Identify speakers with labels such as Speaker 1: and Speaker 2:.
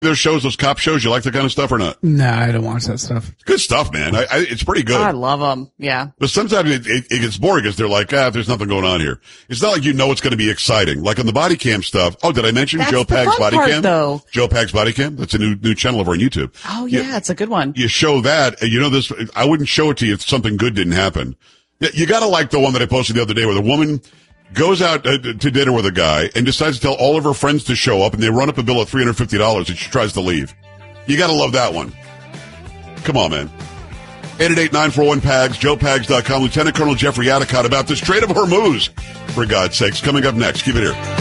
Speaker 1: those shows, those cop shows? You like that kind of stuff or not?
Speaker 2: Nah, I don't watch that stuff.
Speaker 1: Good stuff, man. It's pretty good.
Speaker 3: I love them. Yeah.
Speaker 1: But sometimes it gets boring because they're like, there's nothing going on here. It's not like you know it's going to be exciting. Like on the body cam stuff. Oh, did I mention
Speaker 3: That's
Speaker 1: Joe
Speaker 3: the
Speaker 1: Pag's
Speaker 3: fun
Speaker 1: body
Speaker 3: part,
Speaker 1: cam?
Speaker 3: though.
Speaker 1: Joe Pag's body cam. That's a new channel over on YouTube.
Speaker 3: Oh, yeah. It's a good one.
Speaker 1: You show that, and you know this, I wouldn't show it to you if something good didn't happen. You gotta like the one that I posted the other day where the woman goes out to dinner with a guy and decides to tell all of her friends to show up, and they run up a bill of $350 and she tries to leave. You gotta love that one. Come on, man. 888-941-PAGS, joepags.com. Lieutenant Colonel Jeffrey Adicott about the Strait of Hormuz, for God's sakes. Coming up next. Keep it here.